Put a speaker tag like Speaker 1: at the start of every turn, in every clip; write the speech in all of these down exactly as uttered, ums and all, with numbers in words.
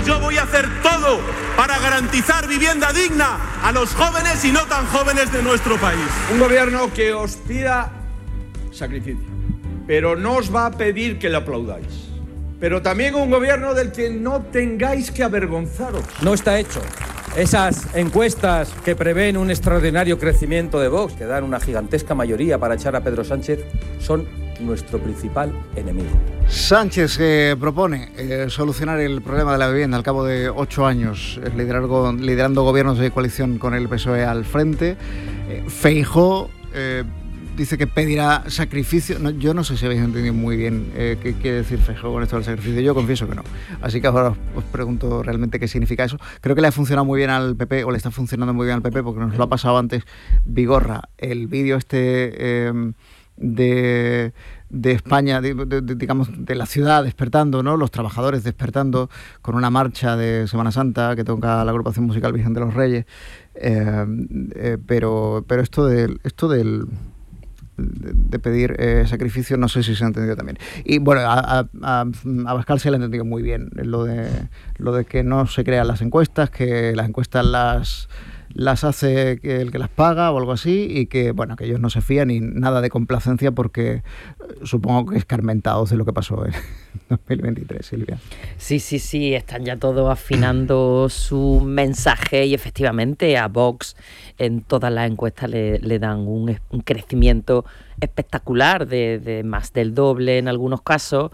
Speaker 1: pues yo voy a hacer todo para garantizar vivienda digna a los jóvenes y no tan jóvenes de nuestro país.
Speaker 2: Un gobierno que os pida sacrificio, pero no os va a pedir que le aplaudáis. Pero también un gobierno del que no tengáis que avergonzaros.
Speaker 3: No está hecho. Esas encuestas que prevén un extraordinario crecimiento de Vox, que dan una gigantesca mayoría para echar a Pedro Sánchez, son nuestro principal enemigo.
Speaker 4: Sánchez eh, propone eh, solucionar el problema de la vivienda al cabo de ocho años, eh, liderando, liderando gobiernos de coalición con el P S O E al frente. Eh, Feijóo eh, dice que pedirá sacrificio. No, yo no sé si habéis entendido muy bien eh, qué quiere decir Feijóo con esto del sacrificio. Yo confieso que no. Así que ahora os pregunto realmente qué significa eso. Creo que le ha funcionado muy bien al P P, o le está funcionando muy bien al P P, porque nos lo ha pasado antes Vigorra. El vídeo este eh, de... de España, de, de, de, digamos, de la ciudad despertando, ¿no? Los trabajadores despertando con una marcha de Semana Santa que toca la agrupación musical Virgen de los Reyes. Eh, eh, pero, pero esto del, esto del de, de pedir eh, sacrificio, no sé si se ha entendido también. Y bueno, a, a, a Abascal se le ha entendido muy bien lo de lo de que no se crean las encuestas, que las encuestas las las hace el que las paga o algo así, y que bueno, que ellos no se fían ni nada de complacencia, porque supongo que escarmentados de lo que pasó en dos mil veintitrés, Silvia.
Speaker 5: Sí, sí, sí, están ya todos afinando su mensaje, y efectivamente a Vox en todas las encuestas le, le dan un, un crecimiento espectacular de, de más del doble en algunos casos,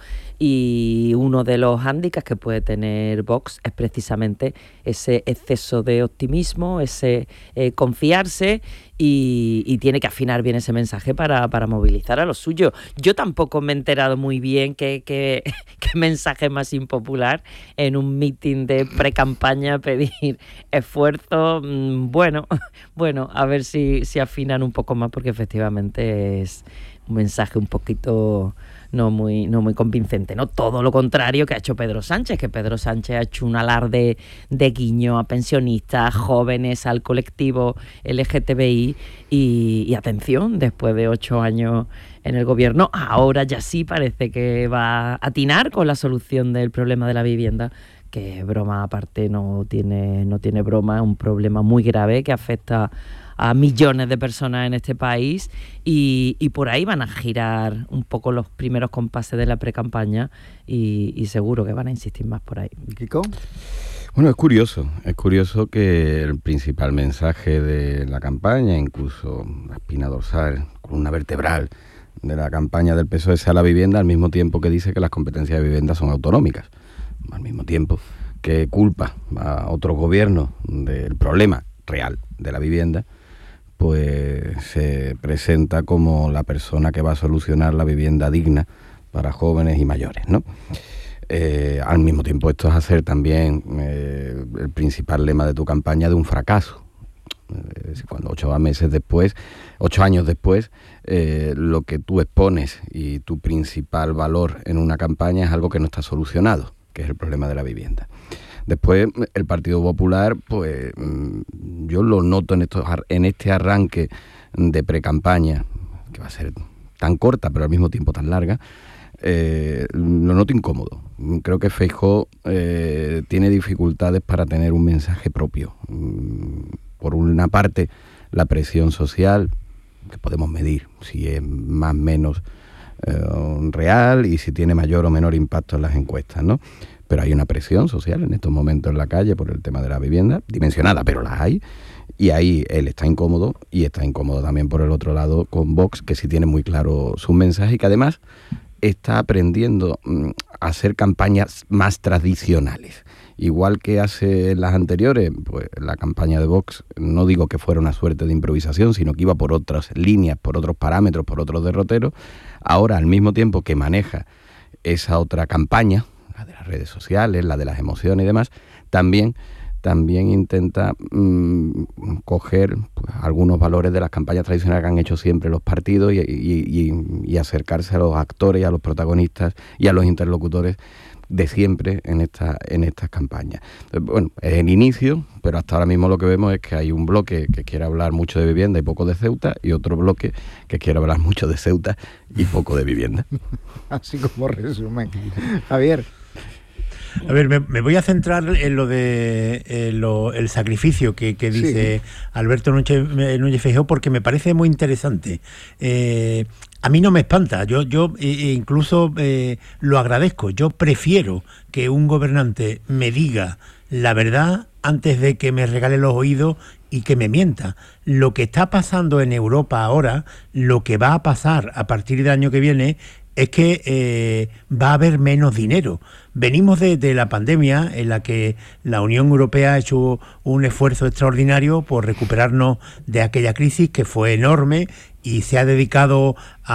Speaker 5: y uno de los hándicaps que puede tener Vox es precisamente ese exceso de optimismo, ese eh, confiarse, y, y tiene que afinar bien ese mensaje para, para movilizar a los suyos. Yo tampoco me he enterado muy bien qué, qué, qué mensaje más impopular en un mitin de pre-campaña pedir esfuerzo. Bueno, bueno, a ver si, si afinan un poco más, porque efectivamente es un mensaje un poquito no muy, no muy convincente, ¿no? Todo lo contrario que ha hecho Pedro Sánchez, que Pedro Sánchez ha hecho un alarde de guiño a pensionistas, jóvenes, al colectivo L G T B I, y, y atención, después de ocho años en el gobierno, ahora ya sí parece que va a atinar con la solución del problema de la vivienda, que broma aparte no tiene, no tiene broma, es un problema muy grave que afecta a millones de personas en este país, y, y por ahí van a girar un poco los primeros compases de la pre-campaña, y, y seguro que van a insistir más por ahí.
Speaker 4: ¿Kiko?
Speaker 6: Bueno, es curioso, es curioso que el principal mensaje de la campaña, incluso la espina dorsal, columna vertebral de la campaña del P S O E sea la vivienda, al mismo tiempo que dice que las competencias de vivienda son autonómicas, al mismo tiempo que culpa a otros gobiernos del problema real de la vivienda, pues se presenta como la persona que va a solucionar la vivienda digna para jóvenes y mayores, ¿no? Eh, al mismo tiempo, esto es hacer también eh, el principal lema de tu campaña de un fracaso. Eh, cuando ocho meses después, ocho años después, eh, lo que tú expones y tu principal valor en una campaña es algo que no está solucionado, que es el problema de la vivienda. Después, el Partido Popular, pues yo lo noto en, estos, en este arranque de pre-campaña, que va a ser tan corta, pero al mismo tiempo tan larga, eh, lo noto incómodo. Creo que Feijóo eh, tiene dificultades para tener un mensaje propio. Por una parte, la presión social, que podemos medir si es más o menos eh, real y si tiene mayor o menor impacto en las encuestas, ¿no? Pero hay una presión social en estos momentos en la calle por el tema de la vivienda, dimensionada, pero la hay, y ahí él está incómodo, y está incómodo también por el otro lado con Vox, que sí tiene muy claro su mensaje y que además está aprendiendo a hacer campañas más tradicionales. Igual que hace las anteriores, pues la campaña de Vox, no digo que fuera una suerte de improvisación, sino que iba por otras líneas, por otros parámetros, por otros derroteros. Ahora, al mismo tiempo que maneja esa otra campaña, la de las redes sociales, la de las emociones y demás, también, también intenta mmm, coger pues, algunos valores de las campañas tradicionales que han hecho siempre los partidos, y, y, y, y acercarse a los actores, a los protagonistas y a los interlocutores de siempre en esta en estas campañas. Entonces, bueno, es el inicio, pero hasta ahora mismo lo que vemos es que hay un bloque que quiere hablar mucho de vivienda y poco de Ceuta, y otro bloque que quiere hablar mucho de Ceuta y poco de vivienda.
Speaker 4: Así como resumen. Javier.
Speaker 7: A ver, me, me voy a centrar en lo de eh, lo, el sacrificio que, que dice sí. Alberto Núñez, Núñez Feijóo, porque me parece muy interesante. Eh, a mí no me espanta, yo, yo eh, incluso eh, lo agradezco. Yo prefiero que un gobernante me diga la verdad antes de que me regale los oídos y que me mienta. Lo que está pasando en Europa ahora, lo que va a pasar a partir del año que viene, es que eh, va a haber menos dinero. Venimos de, de la pandemia en la que la Unión Europea ha hecho un esfuerzo extraordinario por recuperarnos de aquella crisis que fue enorme y se ha dedicado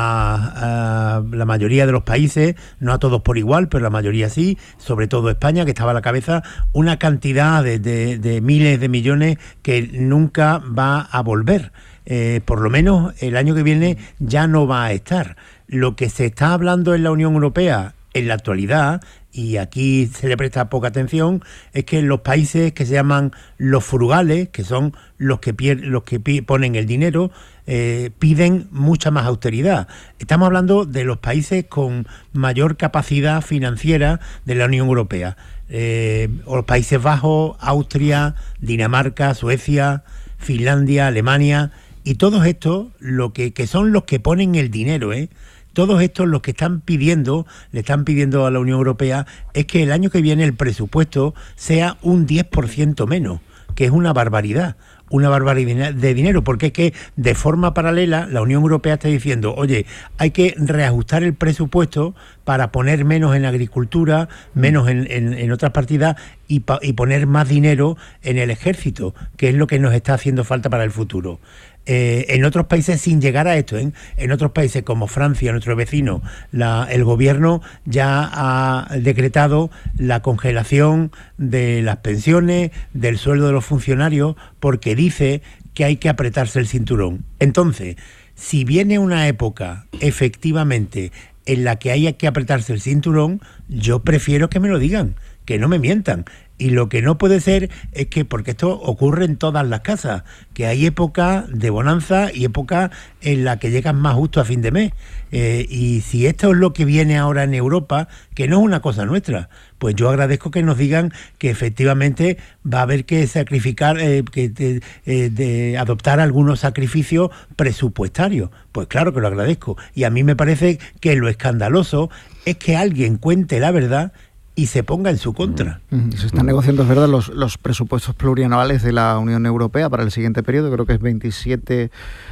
Speaker 7: a, a la mayoría de los países, no a todos por igual, pero la mayoría sí, sobre todo España, que estaba a la cabeza, una cantidad de, de, de miles de millones que nunca va a volver. Eh, por lo menos el año que viene ya no va a estar. Lo que se está hablando en la Unión Europea en la actualidad, y aquí se le presta poca atención, es que los países que se llaman los frugales, que son los que, pier- los que pi- ponen el dinero, eh, piden mucha más austeridad. Estamos hablando de los países con mayor capacidad financiera de la Unión Europea. Eh, los Países Bajos, Austria, Dinamarca, Suecia, Finlandia, Alemania, y todos estos lo que, que son los que ponen el dinero, ¿eh? Todos estos los que están pidiendo, le están pidiendo a la Unión Europea, es que el año que viene el presupuesto sea un diez por ciento menos, que es una barbaridad, una barbaridad de dinero, porque es que de forma paralela la Unión Europea está diciendo, oye, hay que reajustar el presupuesto para poner menos en agricultura, menos en, en, en otras partidas y, pa, y poner más dinero en el ejército, que es lo que nos está haciendo falta para el futuro. Eh, en otros países, sin llegar a esto, ¿eh? En otros países como Francia, nuestro vecino, la, el gobierno ya ha decretado la congelación de las pensiones, del sueldo de los funcionarios, porque dice que hay que apretarse el cinturón. Entonces, si viene una época, efectivamente, en la que haya que apretarse el cinturón, yo prefiero que me lo digan, que no me mientan. Y lo que no puede ser es que, porque esto ocurre en todas las casas, que hay época de bonanza y época en la que llegan más justo a fin de mes. Eh, y si esto es lo que viene ahora en Europa, que no es una cosa nuestra, pues yo agradezco que nos digan que efectivamente va a haber que sacrificar, eh, que de, eh, de adoptar algunos sacrificios presupuestarios. Pues claro que lo agradezco. Y a mí me parece que lo escandaloso es que alguien cuente la verdad y se ponga en su contra.
Speaker 4: Se están negociando, es verdad, los, los presupuestos plurianuales de la Unión Europea para el siguiente periodo, creo que es veintisiete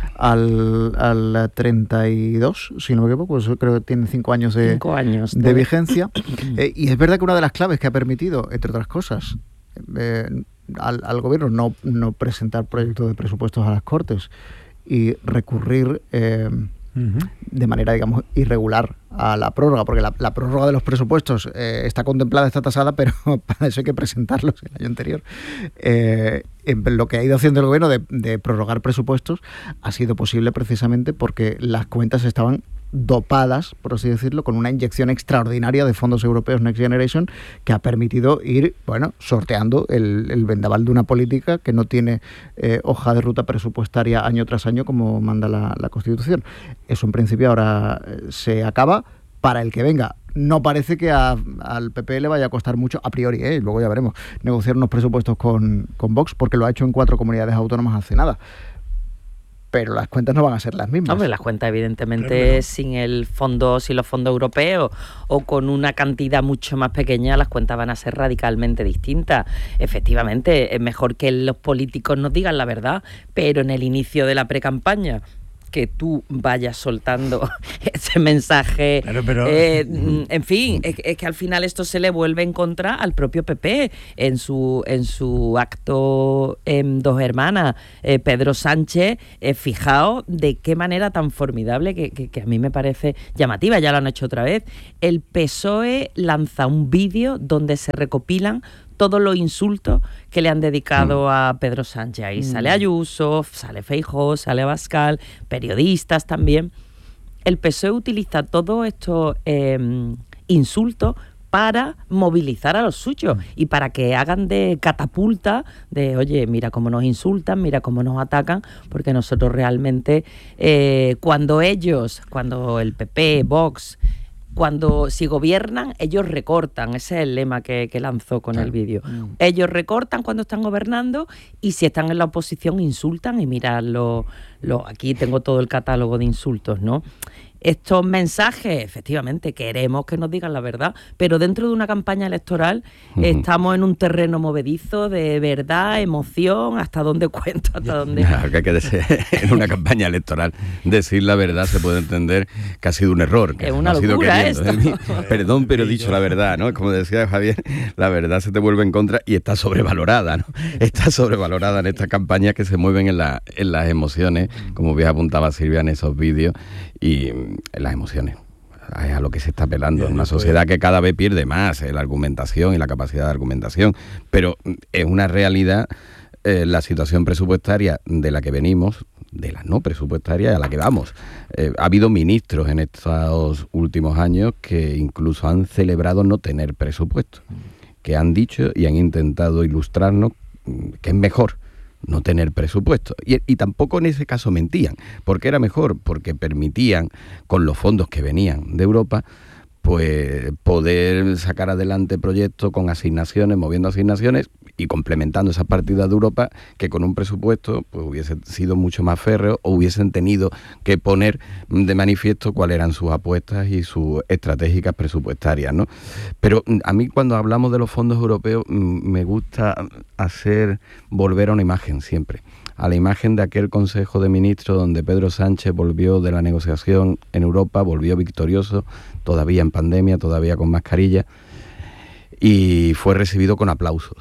Speaker 4: al, al treinta y dos, si no me equivoco, pues creo que tienen cinco años de,
Speaker 5: cinco años
Speaker 4: de vigencia. eh, y es verdad que una de las claves que ha permitido, entre otras cosas, eh, al, al gobierno no, no presentar proyectos de presupuestos a las Cortes y recurrir eh, uh-huh. de manera, digamos, irregular a la prórroga, porque la, la prórroga de los presupuestos eh, está contemplada, está tasada, pero para eso hay que presentarlos el año anterior. Eh, lo que ha ido haciendo el gobierno de, de prorrogar presupuestos ha sido posible precisamente porque las cuentas estaban dopadas, por así decirlo, con una inyección extraordinaria de fondos europeos Next Generation que ha permitido ir, bueno, sorteando el, el vendaval de una política que no tiene eh, hoja de ruta presupuestaria año tras año como manda la, la Constitución. Eso en principio ahora eh, se acaba. Para el que venga, no parece que a, al P P le vaya a costar mucho, a priori, ¿eh? Luego ya veremos, negociar unos presupuestos con, con Vox, porque lo ha hecho en cuatro comunidades autónomas hace nada. Pero las cuentas no van a ser las mismas.
Speaker 5: Hombre, las cuentas evidentemente
Speaker 7: Claro.
Speaker 5: sin el fondo, sin los fondos europeos o con una cantidad mucho más pequeña, las cuentas van a ser radicalmente distintas. Efectivamente, es mejor que los políticos nos digan la verdad, pero en el inicio de la precampaña que tú vayas soltando ese mensaje,
Speaker 7: Claro, pero-
Speaker 5: eh, en fin, es, es que al final esto se le vuelve en contra al propio P P en su en su acto en Dos Hermanas. eh, Pedro Sánchez, eh, fijaos de qué manera tan formidable que, que, que a mí me parece llamativa, ya lo han hecho otra vez. El P S O E lanza un vídeo donde se recopilan todos los insultos que le han dedicado a Pedro Sánchez. Ahí sale Ayuso, sale Feijóo, sale Abascal, periodistas también. El P S O E utiliza todos estos eh, insultos para movilizar a los suyos y para que hagan de catapulta de, oye, mira cómo nos insultan, mira cómo nos atacan, porque nosotros realmente, eh, cuando ellos, cuando el P P, Vox, cuando si gobiernan, ellos recortan. Ese es el lema que, que lanzó con claro. el vídeo. Mm. Ellos recortan cuando están gobernando y si están en la oposición insultan y mirad, lo, lo, aquí tengo todo el catálogo de insultos, ¿no? Estos mensajes, efectivamente, queremos que nos digan la verdad, pero dentro de una campaña electoral uh-huh. estamos en un terreno movedizo de verdad, emoción, hasta dónde cuento, hasta dónde...
Speaker 6: Claro, que hay que decir, en una campaña electoral decir la verdad se puede entender que ha sido un error. Que
Speaker 5: es una
Speaker 6: no
Speaker 5: locura
Speaker 6: ha sido queriendo, esto. ¿eh? Perdón, pero he dicho la verdad, ¿no? Como decía Javier, la verdad se te vuelve en contra y está sobrevalorada, ¿no? Está sobrevalorada en estas campañas que se mueven en, la, en las emociones, como bien apuntaba Silvia en esos vídeos, y las emociones. Es a lo que se está apelando. Una sociedad que cada vez pierde más eh, la argumentación y la capacidad de argumentación. Pero es una realidad eh, la situación presupuestaria de la que venimos, de la no presupuestaria a la que vamos. Eh, ha habido ministros en estos últimos años que incluso han celebrado no tener presupuesto, que han dicho y han intentado ilustrarnos que es mejor no tener presupuesto. Y, y tampoco en ese caso mentían, porque era mejor, porque permitían, con los fondos que venían de Europa, pues poder sacar adelante proyectos con asignaciones, moviendo asignaciones y complementando esas partidas de Europa que con un presupuesto pues hubiese sido mucho más férreo o hubiesen tenido que poner de manifiesto cuáles eran sus apuestas y sus estratégicas presupuestarias, ¿no? Pero a mí cuando hablamos de los fondos europeos me gusta hacer volver a una imagen siempre, a la imagen de aquel Consejo de Ministros donde Pedro Sánchez volvió de la negociación en Europa, volvió victorioso, todavía en pandemia, todavía con mascarilla, y fue recibido con aplausos.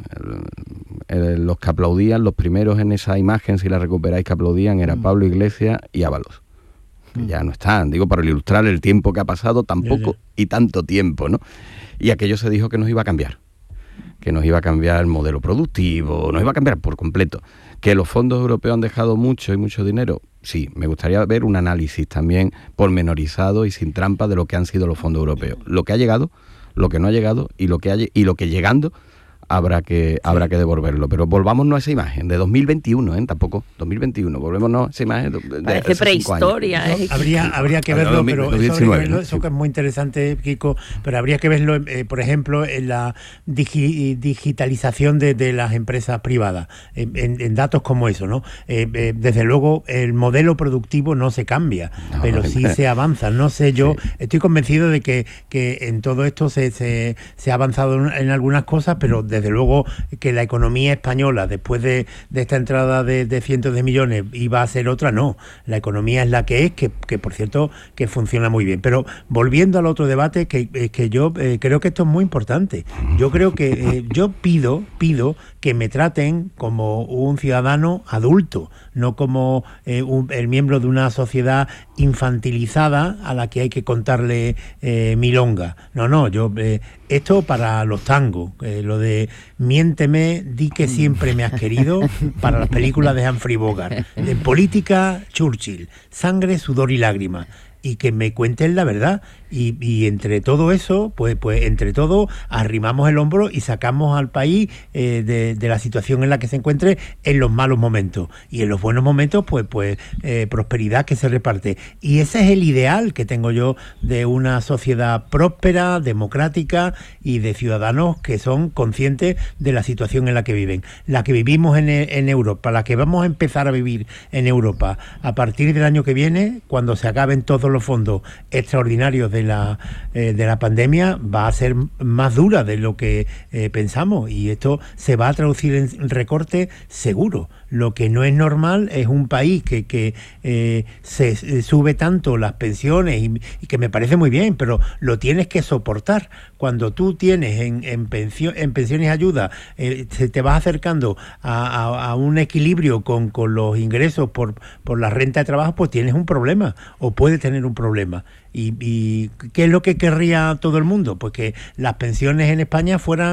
Speaker 6: El, el, los que aplaudían, los primeros en esa imagen, si la recuperáis, que aplaudían, era Pablo Iglesias y Ábalos, que mm. ya no están, digo, para ilustrar el tiempo que ha pasado, tan poco yeah, yeah. y tanto tiempo, ¿no? Y aquello se dijo que nos iba a cambiar, que nos iba a cambiar el modelo productivo, nos iba a cambiar por completo. Que los fondos europeos han dejado mucho y mucho dinero, sí, me gustaría ver un análisis también pormenorizado y sin trampa de lo que han sido los fondos europeos. Lo que ha llegado, lo que no ha llegado y lo que, ha, y lo que llegando habrá que sí. habrá que devolverlo. Pero volvámonos a esa imagen de dos mil veintiuno, ¿eh? Tampoco, dos mil veintiuno, volvémonos a esa imagen de, de
Speaker 5: Parece prehistoria.
Speaker 7: ¿eh? No, habría, habría que verlo, pero eso, habría que verlo, eso que es muy interesante, Kiko, pero habría que verlo, eh, por ejemplo, en la digi, digitalización de, de las empresas privadas, en, en, en datos como eso, ¿no? Eh, eh, desde luego, el modelo productivo no se cambia, no, pero sí se avanza. No sé, yo sí. estoy convencido de que, que en todo esto se, se, se ha avanzado en, en algunas cosas, pero de desde luego que la economía española después de, de esta entrada de, de cientos de millones iba a ser otra, no. La economía es la que es, que, que por cierto que funciona muy bien. Pero volviendo al otro debate, que, que yo eh, creo que esto es muy importante. Yo creo que eh, yo pido, pido que me traten como un ciudadano adulto, no como eh, un, el miembro de una sociedad infantilizada a la que hay que contarle eh, milonga. No, no, yo eh, esto para los tangos, eh, lo de miénteme, di que siempre me has querido, para las películas de Humphrey Bogart. En política, Churchill, sangre, sudor y lágrimas. Y que me cuenten la verdad. Y, y entre todo eso, pues, pues entre todo, arrimamos el hombro y sacamos al país eh, de, de la situación en la que se encuentre en los malos momentos. Y en los buenos momentos, pues, pues eh, prosperidad que se reparte. Y ese es el ideal que tengo yo de una sociedad próspera, democrática y de ciudadanos que son conscientes de la situación en la que viven. La que vivimos en, en Europa, la que vamos a empezar a vivir en Europa a partir del año que viene, cuando se acaben todos los fondos extraordinarios de la eh, de la pandemia, va a ser más dura de lo que eh, pensamos, y esto se va a traducir en recorte seguro. Lo que no es normal es un país que, que eh, se, se sube tanto las pensiones y, y que me parece muy bien, pero lo tienes que soportar. Cuando tú tienes en, en, pensión, en pensiones y ayuda, eh, se te vas acercando a, a, a un equilibrio con, con los ingresos por, por la renta de trabajo, pues tienes un problema, o puedes tener un problema. Y, y ¿qué es lo que querría todo el mundo? Pues que las pensiones en España fueran